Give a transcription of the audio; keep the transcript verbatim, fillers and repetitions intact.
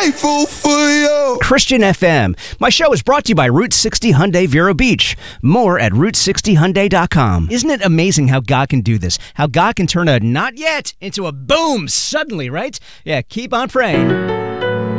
grateful for you. Christian F M. My show is brought to you by Route sixty Hyundai Vero Beach. More at route sixty hyundai dot com. Isn't it amazing how God can do this? How God can turn a not yet into a boom suddenly, right? Yeah, keep on praying.